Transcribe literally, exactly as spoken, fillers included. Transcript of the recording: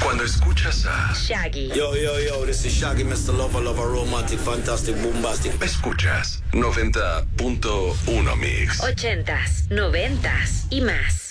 Cuando escuchas a Shaggy. Yo, yo, yo, this is Shaggy, mister Lover, Lover, Romantic, Fantastic, Bombastic. Escuchas noventa punto uno Mix. Ochentas, noventas y más.